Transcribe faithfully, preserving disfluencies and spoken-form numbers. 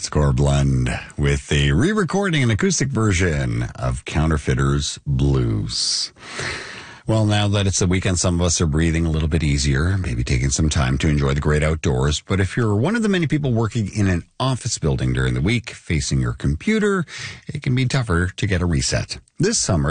Score Blend with a re-recording and acoustic version of Counterfeiters Blues. Well, now that it's the weekend, some of us are breathing a little bit easier, maybe taking some time to enjoy the great outdoors. But if you're one of the many people working in an office building during the week, facing your computer, it can be tougher to get a reset. This summer,